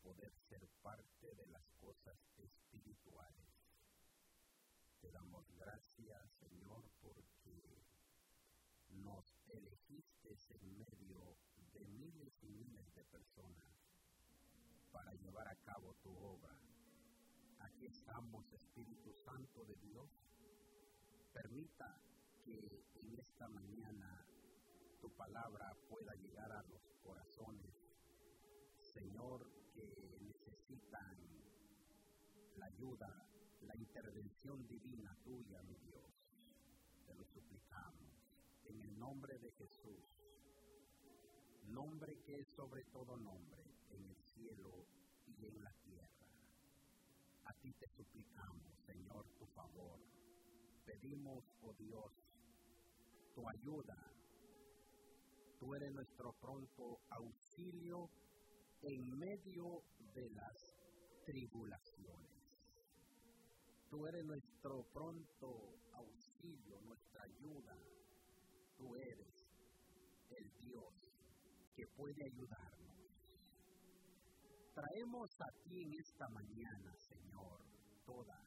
poder ser parte de las cosas espirituales. Te damos gracias, Señor, porque nos elegiste en medio de miles y miles de personas para llevar a cabo tu obra. Aquí estamos, Espíritu Santo de Dios. Permita que en esta mañana tu palabra pueda llegar a los corazones, Señor, que necesitan la ayuda, la intervención divina tuya, mi Dios. Te lo suplicamos en el nombre de Jesús, nombre que es sobre todo nombre, en el cielo y en la tierra. A ti te suplicamos, Señor, tu favor. Pedimos, oh Dios, tu ayuda. Tú eres nuestro pronto auxilio en medio de las tribulaciones. Tú eres nuestro pronto auxilio, nuestra ayuda. Tú eres el Dios que puede ayudarnos. Traemos a ti en esta mañana, Señor, todas,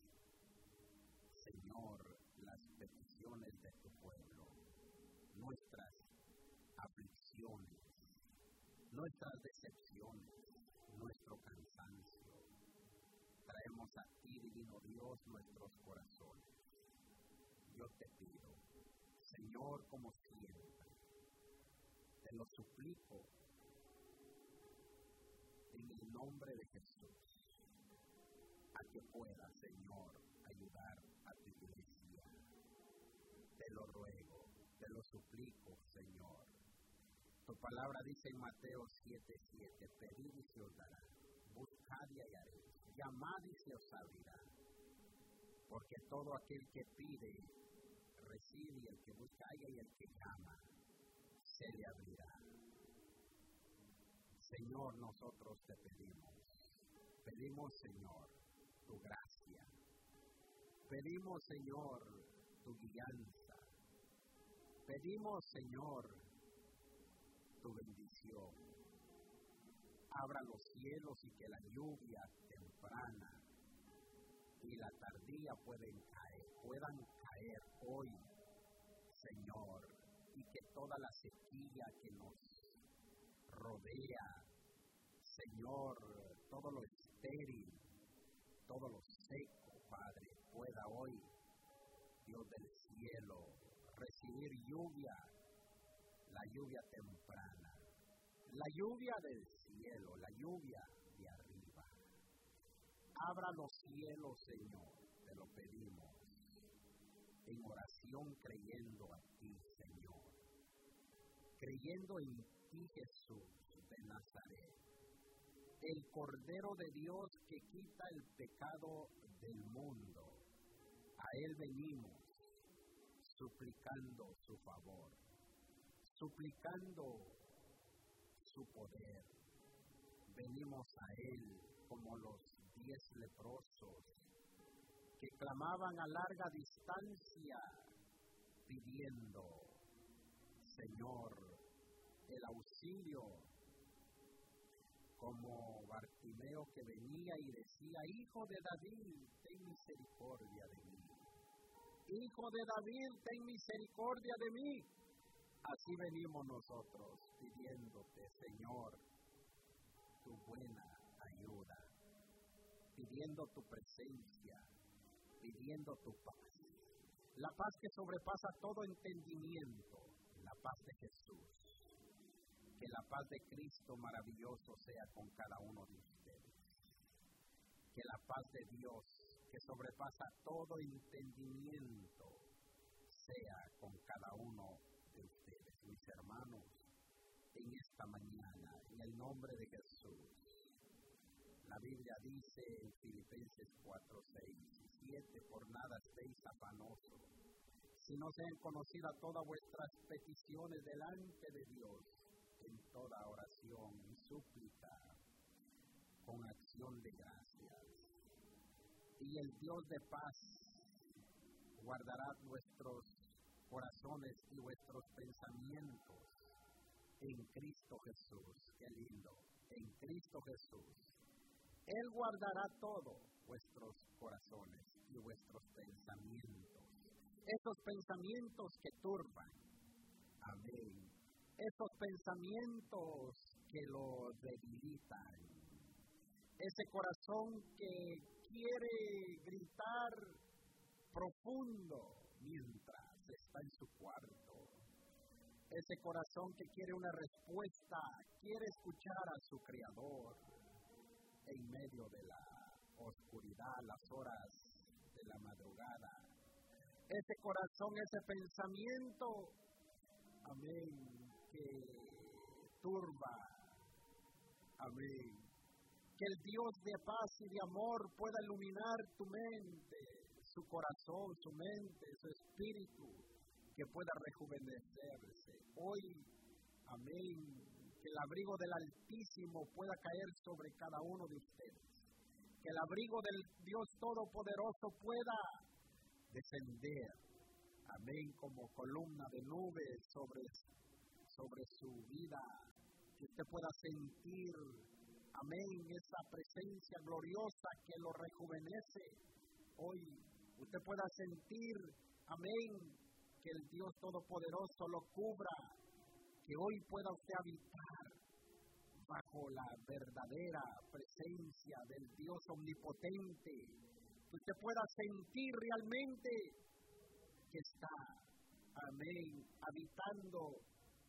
Señor, las peticiones de tu pueblo, nuestras aflicciones, nuestras decepciones, nuestro cansancio. Traemos a ti, divino Dios, nuestros corazones. Yo te pido, Señor, como siempre, te lo suplico en el nombre de Jesús, a que pueda, Señor, ayudar a tu iglesia. Te lo ruego, te lo suplico, Señor. Tu palabra dice en Mateo 7:7, pedid y se os dará, buscad y hallaréis, llamad y se os abrirá. Porque todo aquel que pide, recibe, y el que busca halla, y el que llama, se le abrirá. Señor, nosotros te pedimos, Señor, tu gracia. Pedimos, Señor, tu guianza. Pedimos, Señor, tu bendición. Abra los cielos y que la lluvia temprana y la tardía puedan caer hoy, Señor, y que toda la sequía que nos rodea, Señor, todo lo estéril, todo lo seco, Padre, pueda hoy, Dios del cielo, recibir lluvia, la lluvia temprana, la lluvia del cielo, la lluvia de arriba. Abra los cielos, Señor, te lo pedimos, en oración creyendo a ti, Señor, creyendo en ti, Jesús de Nazaret, el Cordero de Dios que quita el pecado del mundo. A Él venimos suplicando su favor, suplicando su poder. Venimos a Él como los 10 leprosos que clamaban a larga distancia pidiendo, Señor, el auxilio, como Bartimeo que venía y decía, Hijo de David, ten misericordia de mí. Hijo de David, ten misericordia de mí. Así venimos nosotros pidiéndote, Señor, tu buena ayuda, pidiendo tu presencia, pidiendo tu paz. La paz que sobrepasa todo entendimiento, la paz de Jesús. Que la paz de Cristo maravilloso sea con cada uno de ustedes. Que la paz de Dios, que sobrepasa todo entendimiento, sea con cada uno de ustedes, mis hermanos, en esta mañana, en el nombre de Jesús. La Biblia dice en Filipenses 4:6-7, por nada estéis afanosos, sino sean conocidas todas vuestras peticiones delante de Dios, en toda oración y súplica, con acción de gracias. Y el Dios de paz guardará vuestros corazones y vuestros pensamientos en Cristo Jesús. Qué lindo. En Cristo Cristo Jesús. Él guardará todo vuestros corazones y vuestros pensamientos. Esos pensamientos que turban. Amén. Esos pensamientos que lo debilitan. Ese corazón que quiere gritar profundo mientras está en su cuarto. Ese corazón que quiere una respuesta, quiere escuchar a su Creador en medio de la oscuridad, las horas de la madrugada. Ese corazón, ese pensamiento, amén, que turba, amén. Que el Dios de paz y de amor pueda iluminar tu mente, su corazón, su mente, su espíritu, que pueda rejuvenecerse. Hoy, amén, que el abrigo del Altísimo pueda caer sobre cada uno de ustedes. Que el abrigo del Dios Todopoderoso pueda descender, amén, como columna de nubes sobre su vida. Que usted pueda sentir, amén, esa presencia gloriosa que lo rejuvenece. Hoy usted pueda sentir, amén, que el Dios Todopoderoso lo cubra, que hoy pueda usted habitar bajo la verdadera presencia del Dios omnipotente, que usted pueda sentir realmente que está, amén, habitando,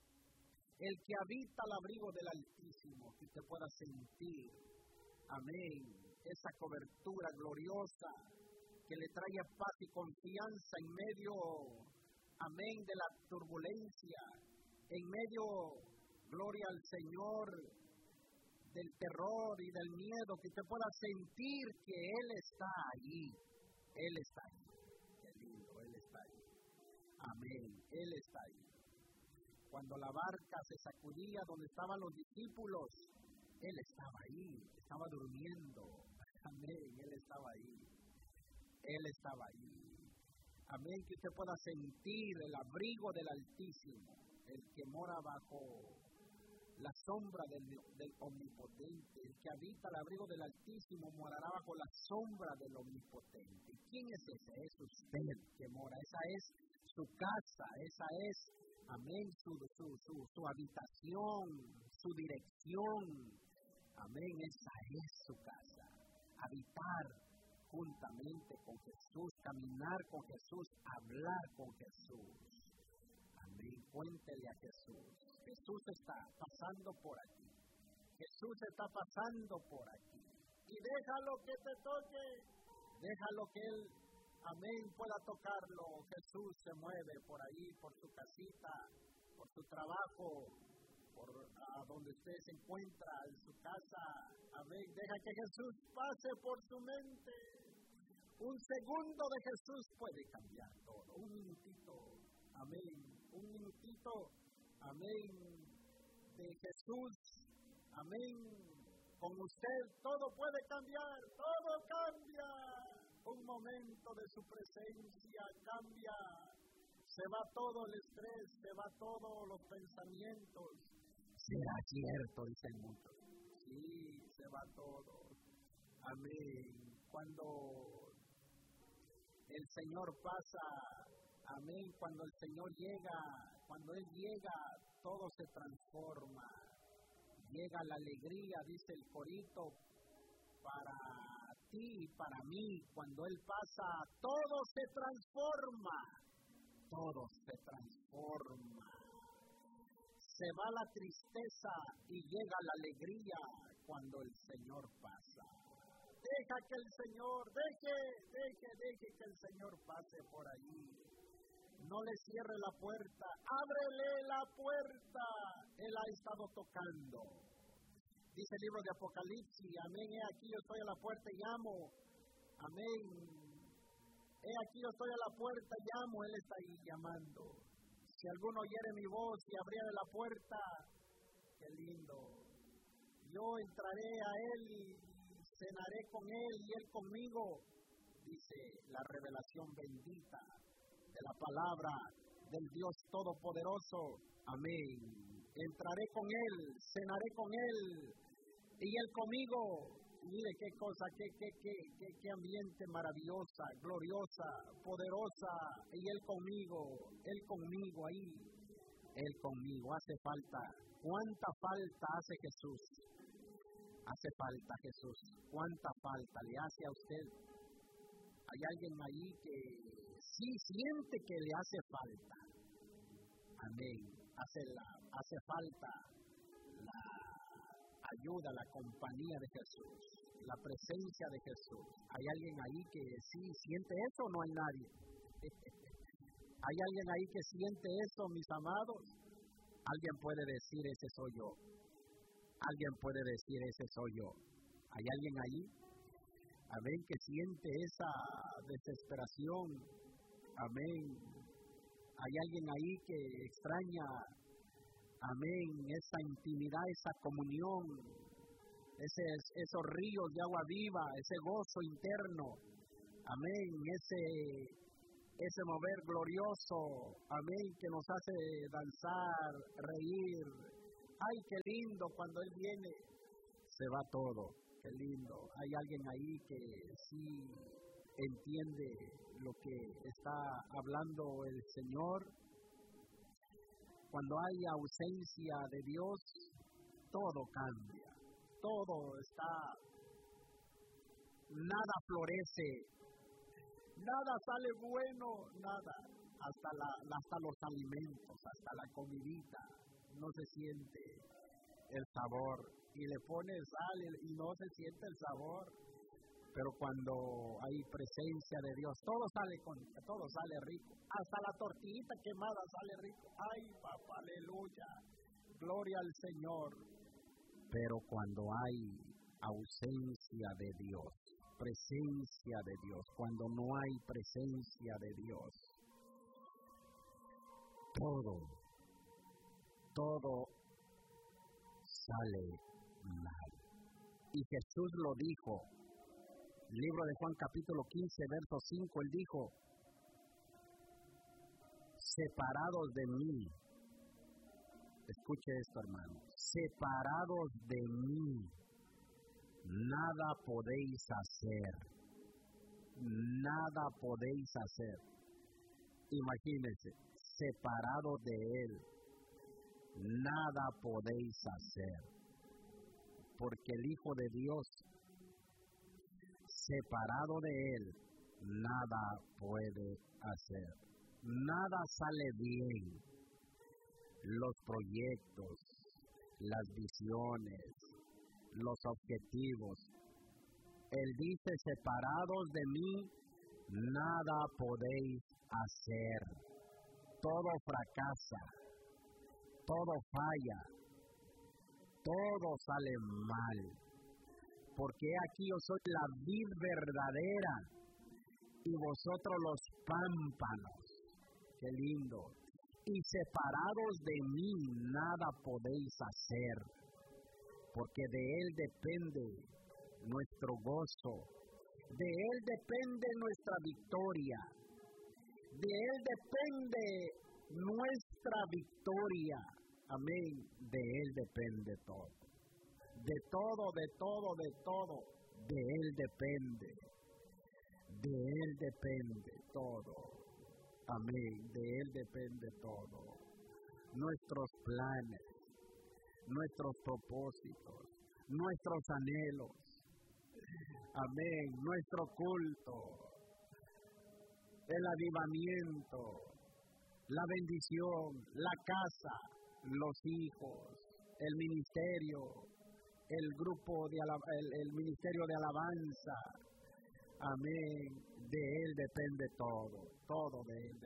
el que habita al abrigo del Altísimo, que usted pueda sentir, amén, esa cobertura gloriosa que le traiga paz y confianza en medio, amén, de la turbulencia, en medio, gloria al Señor, del terror y del miedo, que usted pueda sentir que Él está allí. Él está allí. Qué lindo, Él está allí. Amén, Él está allí. Cuando la barca se sacudía donde estaban los discípulos, Él estaba ahí, estaba durmiendo. Amén, Él estaba ahí. Él estaba ahí. Amén, que usted pueda sentir el abrigo del Altísimo, el que mora bajo la sombra del Omnipotente. El que habita al abrigo del Altísimo morará bajo la sombra del Omnipotente. ¿Quién es ese? Es usted que mora. Esa es su casa, esa es, amén, su habitación, su dirección. Amén, esa es su casa. Habitar juntamente con Jesús, caminar con Jesús, hablar con Jesús. Amén, cuéntele a Jesús. Jesús está pasando por aquí. Jesús está pasando por aquí. Y déjalo que te toque. Déjalo que Él, amén, pueda tocarlo. Jesús se mueve por ahí, por su casita, por su trabajo, por donde usted se encuentra, en su casa. Amén. Deja que Jesús pase por su mente. Un segundo de Jesús puede cambiar todo. Un minutito. Amén. Un minutito. Amén. De Jesús. Amén. Con usted todo puede cambiar. Todo cambia. Un momento de su presencia cambia. Se va todo el estrés. Se va todos los pensamientos. Será cierto, dicen muchos. Sí, se va todo. Amén. Cuando el Señor pasa, amén, cuando el Señor llega, cuando Él llega, todo se transforma. Llega la alegría, dice el corito, para ti y para mí. Cuando Él pasa, todo se transforma. Todo se transforma. Se va la tristeza y llega la alegría cuando el Señor pasa. Deja que el Señor, deje que el Señor pase por allí. No le cierre la puerta, ábrele la puerta. Él ha estado tocando. Dice el libro de Apocalipsis, amén, he aquí yo estoy a la puerta y llamo. Amén. He aquí yo estoy a la puerta y llamo, Él está ahí llamando. Si alguno oyere mi voz y abriere la puerta, qué lindo. Yo entraré a Él y cenaré con Él y Él conmigo, dice la revelación bendita de la palabra del Dios Todopoderoso. Amén. Entraré con Él, cenaré con Él Y Él conmigo, mire qué cosa, qué ambiente maravillosa, gloriosa, poderosa. Y Él conmigo ahí, Él conmigo. Hace falta, ¿cuánta falta hace Jesús? Hace falta Jesús, ¿cuánta falta le hace a usted? Hay alguien ahí que sí siente que le hace falta. Amén. Hace falta la ayuda, la compañía de Jesús, la presencia de Jesús. ¿Hay alguien ahí que sí siente eso o no hay nadie? ¿Hay alguien ahí que siente eso, mis amados? Alguien puede decir, ese soy yo. Alguien puede decir, ese soy yo. ¿Hay alguien ahí? Amén, que siente esa desesperación. Amén. Hay alguien ahí que extraña, amén, esa intimidad, esa comunión, esos ríos de agua viva, ese gozo interno. Amén, ese mover glorioso, amén, que nos hace danzar, reír. Ay, qué lindo cuando Él viene, se va todo, qué lindo. Hay alguien ahí que sí entiende lo que está hablando el Señor. Cuando hay ausencia de Dios, todo cambia, todo está, nada florece, nada sale bueno, nada, hasta los alimentos, hasta la comidita, no se siente el sabor, y le pones sal y no se siente el sabor. Pero cuando hay presencia de Dios, todo sale rico. Hasta la tortillita quemada sale rico. Ay, papá, aleluya. Gloria al Señor. Pero cuando hay ausencia de Dios, presencia de Dios, cuando no hay presencia de Dios, todo sale mal. Y Jesús lo dijo. Libro de Juan capítulo 15, verso 5, Él dijo, separados de mí, escuche esto, hermano, separados de mí, nada podéis hacer. Imagínense, separados de Él, nada podéis hacer, porque el Hijo de Dios, separado de Él, nada puede hacer. Nada sale bien. Los proyectos, las visiones, los objetivos. Él dice, separados de mí, nada podéis hacer. Todo fracasa, todo falla, todo sale mal. Porque aquí yo soy la vid verdadera y vosotros los pámpanos. Qué lindo. Y separados de mí nada podéis hacer, porque de Él depende nuestro gozo, de Él depende nuestra victoria, de Él depende nuestra victoria. Amén. De Él depende todo. De todo, de Él depende todo, amén, de Él depende todo, nuestros planes, nuestros propósitos, nuestros anhelos, amén, nuestro culto, el avivamiento, la bendición, la casa, los hijos, el ministerio, el grupo el ministerio de alabanza, amén, de Él depende todo de Él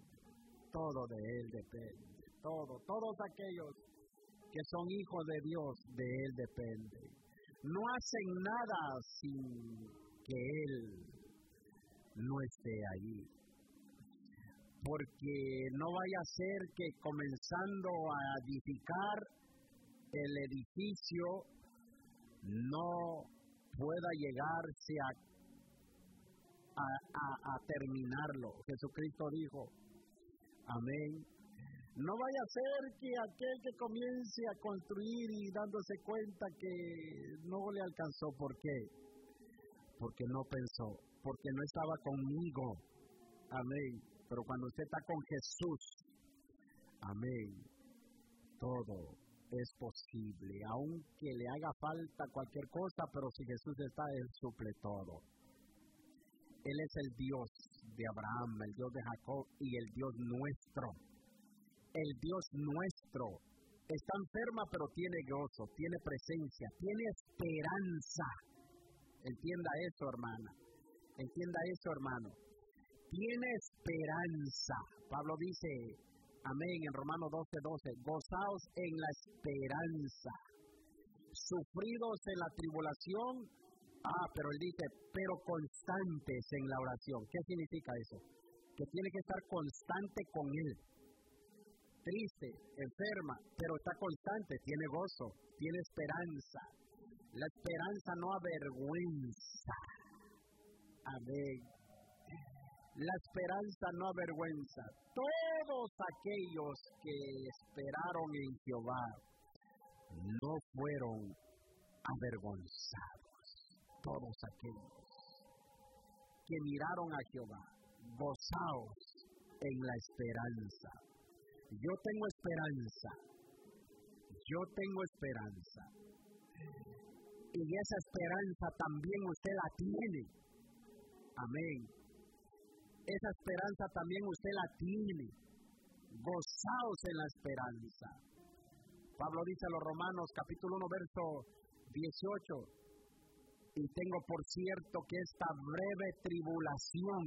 depende, todos aquellos que son hijos de Dios, de Él dependen. No hacen nada sin que Él no esté allí, porque no vaya a ser que comenzando a edificar el edificio no pueda llegarse a terminarlo. Jesucristo dijo, amén, No vaya a ser que aquel que comience a construir y dándose cuenta que no le alcanzó. ¿Por qué? Porque no pensó, porque no estaba conmigo. Amén. Pero cuando usted está con Jesús, amén, todo es posible. Aunque le haga falta cualquier cosa, pero si Jesús está, Él suple todo. Él es el Dios de Abraham, el Dios de Jacob y el Dios nuestro. El Dios nuestro está enferma, pero tiene gozo, tiene presencia, tiene esperanza. Entienda eso, hermana. Entienda eso, hermano. Tiene esperanza. Pablo dice, amén, en Romanos 12:12, gozaos en la esperanza, sufridos en la tribulación, pero él dice, pero constantes en la oración. ¿Qué significa eso? Que tiene que estar constante con Él. Triste, enferma, pero está constante, tiene gozo, tiene esperanza. La esperanza no avergüenza. Amén. La esperanza no avergüenza. Todos aquellos que esperaron en Jehová no fueron avergonzados. Todos aquellos que miraron a Jehová, gozaos en la esperanza. Yo tengo esperanza. Yo tengo esperanza. Y esa esperanza también usted la tiene. Amén. Esa esperanza también usted la tiene. Gozaos en la esperanza. Pablo dice a los Romanos, capítulo 1, verso 18. Y tengo por cierto que esta breve tribulación,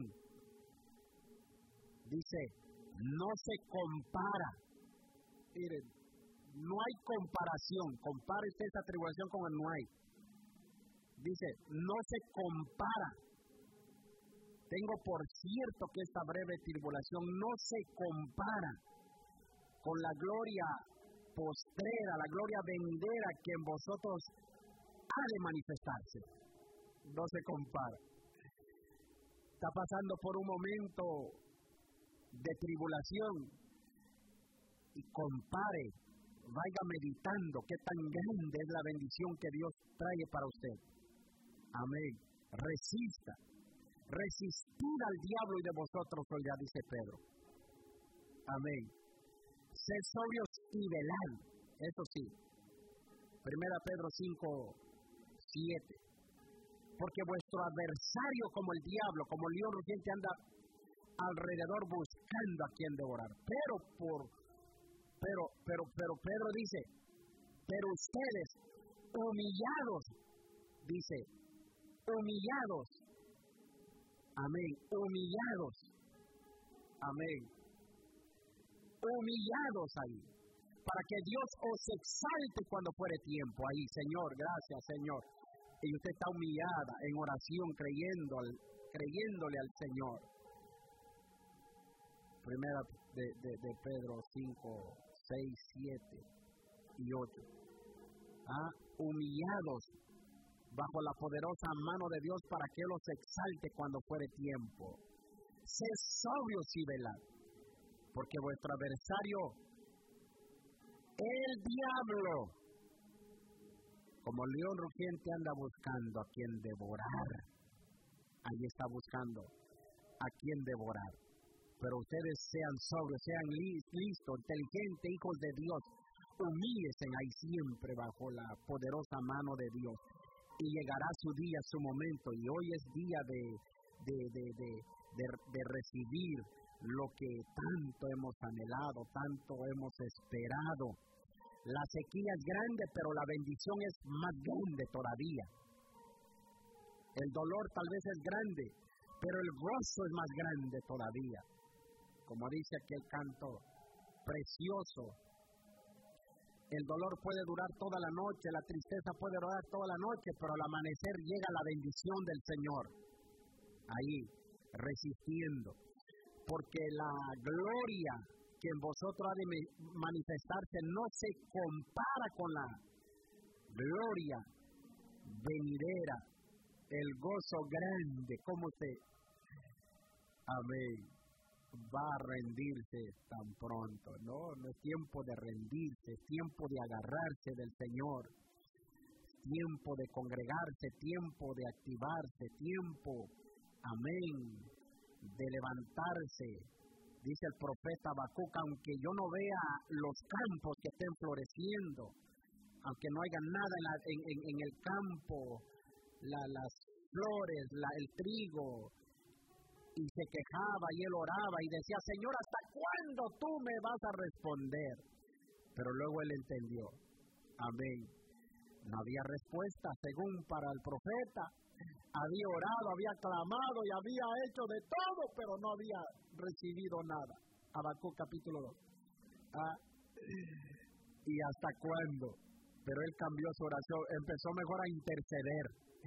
dice, no se compara. Miren, no hay comparación. Compare usted esta tribulación con el no hay. Dice, no se compara. Tengo por cierto que esta breve tribulación no se compara con la gloria postrera, la gloria venidera que en vosotros ha de manifestarse. No se compara. Está pasando por un momento de tribulación y compare, vaya meditando qué tan grande es la bendición que Dios trae para usted. Amén. Resista. Resistid al diablo y de vosotros ya dice Pedro. Amén. Sed sobrios y velad. Eso sí. 1 Pedro 5:7. Porque vuestro adversario como el diablo, como el león rugiente anda alrededor buscando a quien devorar. Pero Pedro dice, pero ustedes humillados, dice, humillados. Amén. Humillados. Amén. Humillados ahí. Para que Dios os exalte cuando fuere tiempo. Ahí, Señor, gracias, Señor. Y usted está humillada en oración, creyéndole al Señor. Primera de Pedro 5, 6, 7 y 8. Humillados bajo la poderosa mano de Dios para que Él los exalte cuando fuere tiempo. Sed sobrios y velad, porque vuestro adversario, el diablo, como león rugiente anda buscando a quien devorar. Ahí está buscando a quien devorar. Pero ustedes sean sobrios, sean listos, inteligentes, hijos de Dios. Humíllense ahí siempre bajo la poderosa mano de Dios. Y llegará su día, su momento. Y hoy es día de recibir lo que tanto hemos anhelado, tanto hemos esperado. La sequía es grande, pero la bendición es más grande todavía. El dolor tal vez es grande, pero el gozo es más grande todavía. Como dice aquel canto precioso, el dolor puede durar toda la noche, la tristeza puede durar toda la noche, pero al amanecer llega la bendición del Señor. Ahí, resistiendo. Porque la gloria que en vosotros ha de manifestarse no se compara con la gloria venidera, el gozo grande, como usted. Amén. va a rendirse tan pronto, ¿no? No es tiempo de rendirse, es tiempo de agarrarse del Señor, tiempo de congregarse, tiempo de activarse, tiempo, amén, de levantarse. Dice el profeta Habacuc, aunque yo no vea los campos que estén floreciendo, aunque no haya nada en el campo, las flores, el trigo, y se quejaba y él oraba y decía, Señor, ¿hasta cuándo tú me vas a responder? Pero luego él entendió, amén, no había respuesta según para el profeta, había orado, había clamado y había hecho de todo, pero no había recibido nada. Habacuc capítulo 2. ¿Y hasta cuándo? Pero él cambió su oración, empezó mejor a interceder.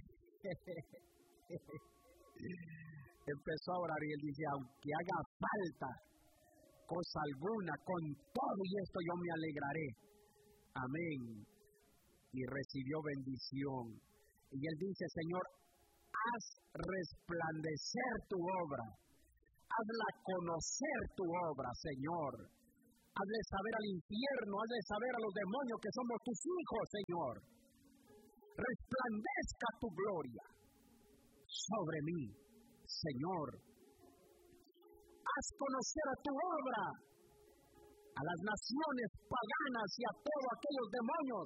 Empezó a orar y él dice, aunque haga falta cosa alguna, con todo y esto yo me alegraré. Amén. Y recibió bendición. Y él dice, Señor, haz resplandecer tu obra. Hazla conocer tu obra, Señor. Hazle saber al infierno, hazle saber a los demonios que somos tus hijos, Señor. Resplandezca tu gloria sobre mí, Señor. Haz conocer a tu obra a las naciones paganas y a todos aquellos demonios.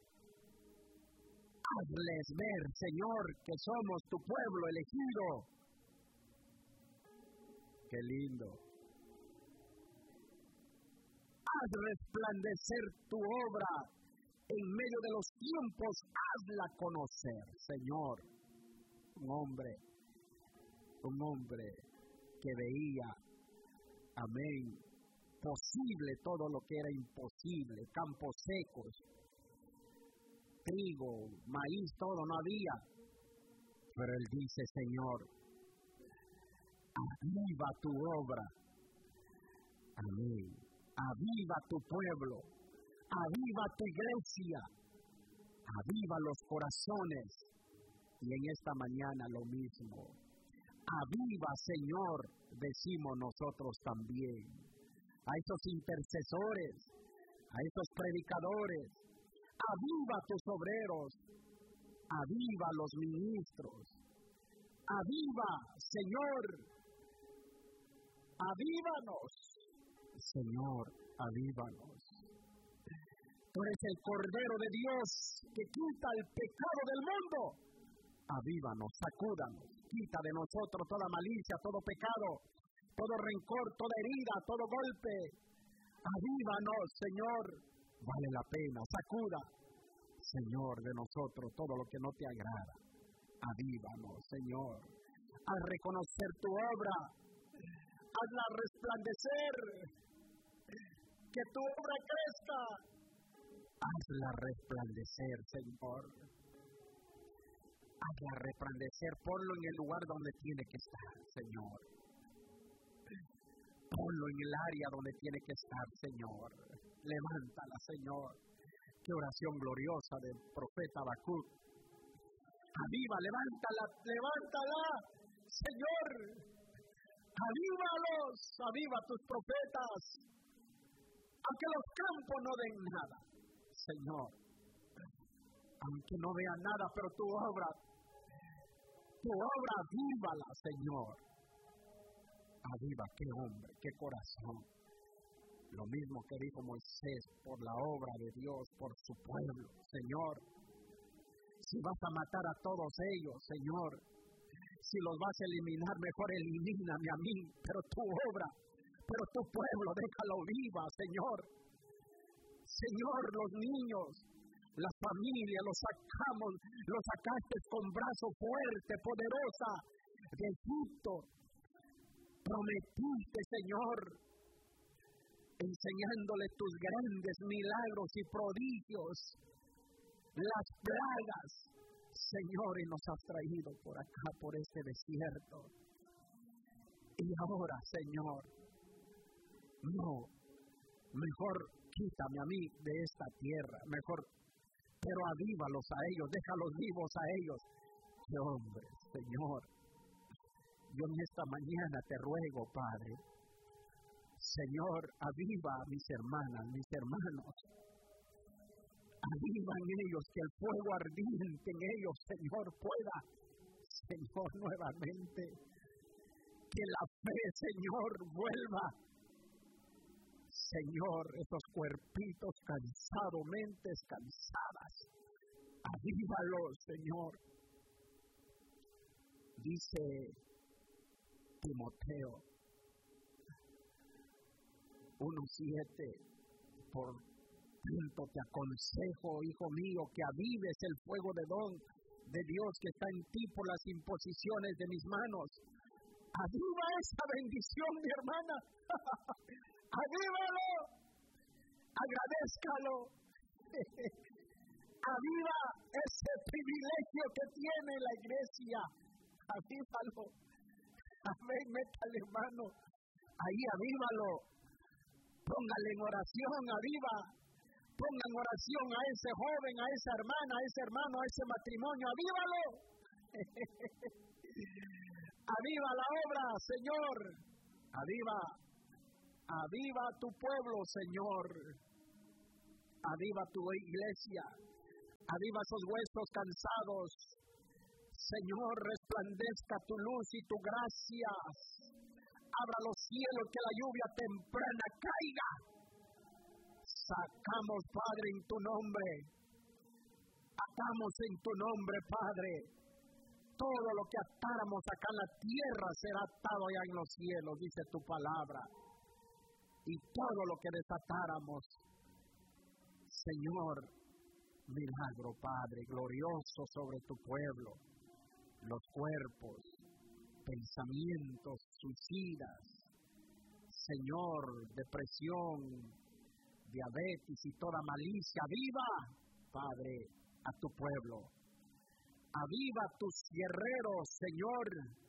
Hazles ver, Señor, que somos tu pueblo elegido. Qué lindo. Haz resplandecer tu obra en medio de los tiempos, hazla conocer, Señor. Un hombre que veía, amén, posible todo lo que era imposible, campos secos, trigo, maíz, todo no había. Pero él dice, Señor, aviva tu obra, amén, aviva tu pueblo, aviva tu iglesia, aviva los corazones. Y en esta mañana lo mismo. Aviva, Señor, decimos nosotros también. A esos intercesores, a esos predicadores, aviva tus obreros, aviva los ministros, aviva, Señor, avívanos, Señor, avívanos. Tú eres el Cordero de Dios que quita el pecado del mundo. Avívanos, sacúdanos, quita de nosotros toda malicia, todo pecado, todo rencor, toda herida, todo golpe. Avívanos, Señor, vale la pena, sacuda, Señor, de nosotros todo lo que no te agrada. Avívanos, Señor, haz reconocer tu obra, hazla resplandecer, que tu obra crezca, hazla resplandecer, Señor. Hazla resplandecer, ponlo en el lugar donde tiene que estar, Señor. Ponlo en el área donde tiene que estar, Señor. Levántala, Señor. Qué oración gloriosa del profeta Habacuc. Aviva, levántala, levántala, Señor. Avívalos, aviva tus profetas. Aunque los campos no den nada, Señor. Aunque no vean nada, pero tu obra avívala, Señor. Aviva, qué hombre, qué corazón. Lo mismo que dijo Moisés, por la obra de Dios, por su pueblo, Señor. Si vas a matar a todos ellos, Señor, si los vas a eliminar, mejor elimíname a mí, pero tu obra, pero tu pueblo, déjalo viva, Señor. Señor, los niños, la familia, los sacaste con brazo fuerte, poderosa, de Egipto. Prometiste, Señor, enseñándole tus grandes milagros y prodigios, las plagas, Señor, y nos has traído por acá, por este desierto. Y ahora, Señor, no, mejor quítame a mí de esta tierra, mejor, pero avívalos a ellos, déjalos vivos a ellos. ¡Qué hombre, Señor! Yo en esta mañana te ruego, Padre, Señor, aviva a mis hermanas, mis hermanos. Aviva en ellos, que el fuego ardiente en ellos, Señor, pueda, Señor, nuevamente. Que la fe, Señor, vuelva. Señor, esos cuerpitos cansados, mentes cansadas. Avívalos, Señor. Dice Timoteo 1:7, por tanto te aconsejo, hijo mío, que avives el fuego de don de Dios que está en ti por las imposiciones de mis manos. Aviva esa bendición, mi hermana. Avívalo. Agradézcalo. Aviva ese privilegio que tiene la iglesia. Avívalo. Amén, métale mano. Ahí avívalo. Póngale en oración, aviva. Ponga en oración a ese joven, a esa hermana, a ese hermano, a ese matrimonio. Avívalo. Aviva la obra, Señor. Aviva. Aviva tu pueblo, Señor. Aviva tu iglesia. Aviva esos huesos cansados. Señor, resplandezca tu luz y tu gracia. Abra los cielos, que la lluvia temprana caiga. Sacamos, Padre, en tu nombre. Atamos en tu nombre, Padre. Todo lo que atáramos acá en la tierra será atado allá en los cielos, dice tu palabra. Y todo lo que desatáramos, Señor, milagro, Padre, glorioso sobre tu pueblo. Los cuerpos, pensamientos suicidas, Señor, depresión, diabetes y toda malicia. Aviva, Padre, a tu pueblo. Aviva tus guerreros, Señor.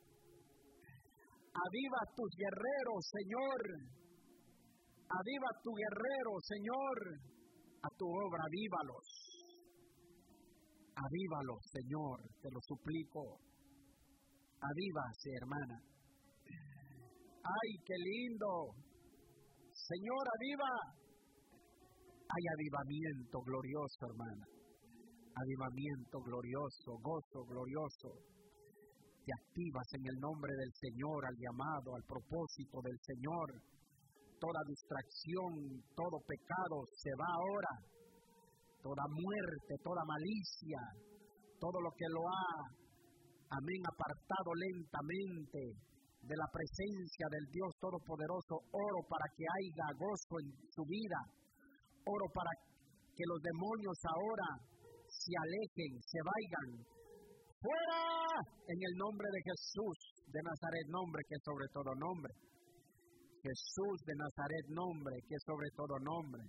Aviva tus guerreros, Señor. Aviva tu guerrero, Señor. A tu obra, avívalos. Avívalos, Señor, te lo suplico. Avívase, hermana. ¡Ay, qué lindo! Señor, aviva. Hay avivamiento glorioso, hermana. Avivamiento glorioso, gozo glorioso. Te activas en el nombre del Señor al llamado, al propósito del Señor. Toda distracción, todo pecado se va ahora. Toda muerte, toda malicia, todo lo que lo ha, amén, apartado lentamente de la presencia del Dios Todopoderoso. Oro para que haya gozo en su vida. Oro para que los demonios ahora se alejen, se vayan. ¡Fuera! En el nombre de Jesús de Nazaret, nombre que es sobre todo nombre. Jesús de Nazaret, nombre que es sobre todo nombre.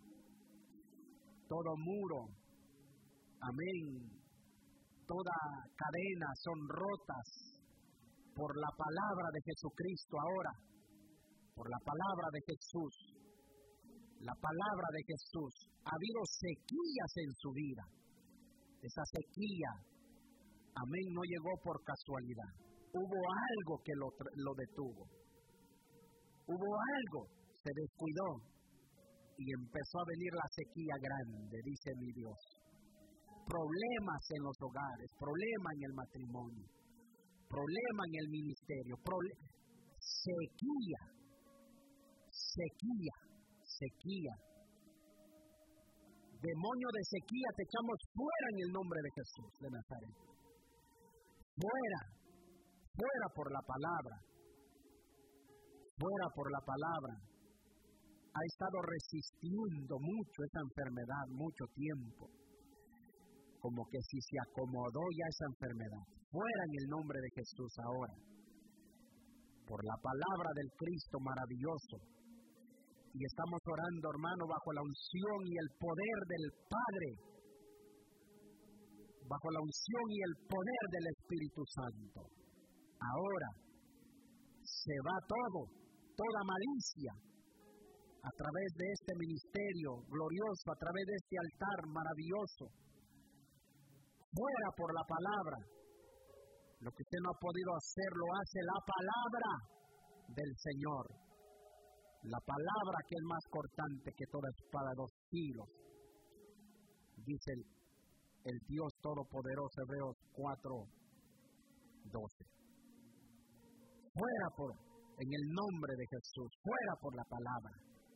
Todo muro, amén, toda cadena son rotas por la palabra de Jesucristo ahora, por la palabra de Jesús, la palabra de Jesús. Ha habido sequías en su vida. Esa sequía, amén, no llegó por casualidad. Hubo algo que lo detuvo. Hubo algo, se descuidó. Y empezó a venir la sequía grande, dice mi Dios. Problemas en los hogares, problema en el matrimonio, problema en el ministerio, sequía, sequía, sequía. Demonio de sequía, te echamos fuera en el nombre de Jesús de Nazaret. Fuera, fuera por la palabra, fuera por la palabra. Ha estado resistiendo mucho esa enfermedad, mucho tiempo. Como que si se acomodó ya esa enfermedad. Fuera en el nombre de Jesús ahora. Por la palabra del Cristo maravilloso. Y estamos orando, hermano, bajo la unción y el poder del Padre. Bajo la unción y el poder del Espíritu Santo. Ahora se va todo, toda malicia. A través de este ministerio glorioso, a través de este altar maravilloso. Fuera por la palabra. Lo que usted no ha podido hacer, lo hace la palabra del Señor. La palabra que es más cortante que toda espada de 2 filos, dice el Dios Todopoderoso, Hebreos 4:12. Fuera en el nombre de Jesús, fuera por la palabra,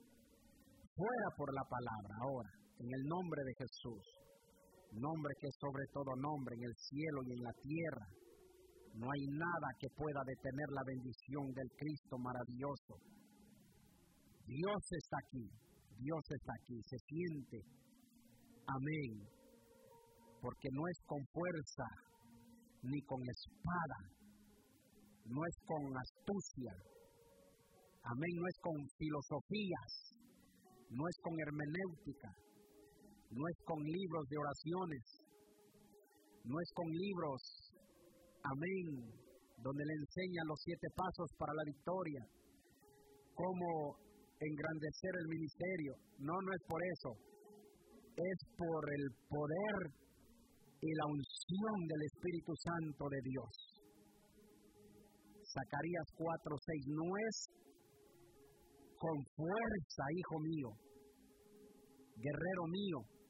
ahora, en el nombre de Jesús, nombre que es sobre todo nombre, en el cielo y en la tierra. No hay nada que pueda detener la bendición del Cristo maravilloso. Dios está aquí, se siente. Amén. Porque no es con fuerza, ni con espada, no es con astucia. Amén, no es con filosofías, no es con hermenéutica, no es con libros de oraciones, no es con libros, amén, donde le enseñan los 7 pasos para la victoria, cómo engrandecer el ministerio. No es por eso, es por el poder y la unción del Espíritu Santo de Dios. Zacarías 4:6, no es con fuerza, hijo mío, guerrero mío,